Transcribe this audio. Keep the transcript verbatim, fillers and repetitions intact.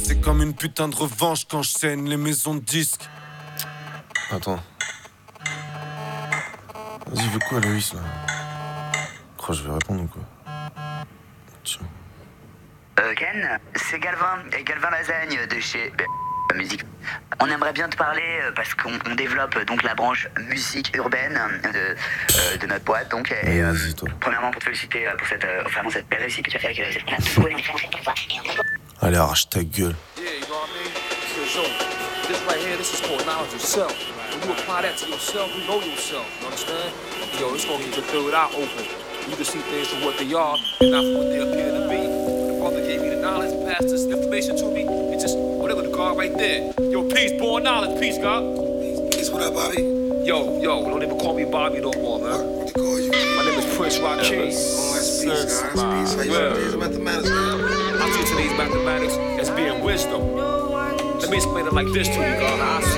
C'est comme une putain de revanche quand je saigne les maisons de disques. Attends. Vas-y, il veut quoi, Loïs, là? Crois que je vais répondre ou quoi? Tiens. Euh, Ken, c'est Galvin, et Galvin Lasagne de chez euh, Musique. On aimerait bien te parler euh, parce qu'on on développe euh, donc la branche musique urbaine euh, de, euh, de notre boîte. Donc, et, Ouais, euh, vas-y, toi. premièrement, pour te féliciter euh, pour cette, euh, vraiment cette belle réussite que tu as fait avec euh, cette classe. Allez, arrache ta gueule. Yeah, you know what I mean? So, this right here, this is called knowledge of self. When you apply that to yourself, you know yourself. You understand? Yo, it's gonna get your third eye open. You can see things for what they are and not for what they appear to be. The brother gave me the knowledge, passed this information to me. It just, whatever the God right there. Yo, peace, born knowledge, peace, God. Peace, peace, what up, Bobby? Yo, yo, don't even call me Bobby no more, man. What, what they call you? My name is Prince Rakeem. Oh, that's peace, God. That's peace. How you Well, feel about the matters, man? I see today's mathematics as being wisdom. Let me explain it like this to you, God.